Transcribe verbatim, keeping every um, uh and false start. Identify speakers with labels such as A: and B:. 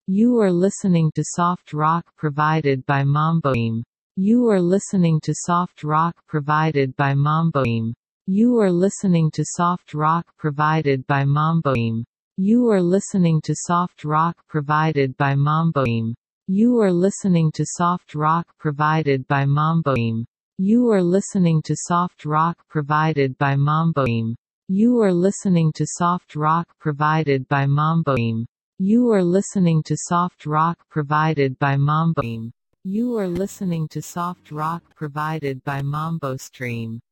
A: You are listening to soft rock provided by Mamboim. You are listening to soft rock provided by Mamboim. You are listening to soft rock provided by Mamboim. You are listening to soft rock provided by Mamboim. You are listening to soft rock provided by Mamboim. You are listening to soft rock provided by Mamboim. You are listening to soft rock provided by Mamboim. You are listening to soft rock provided by Mamboim. You are listening to soft rock provided by MamboStream.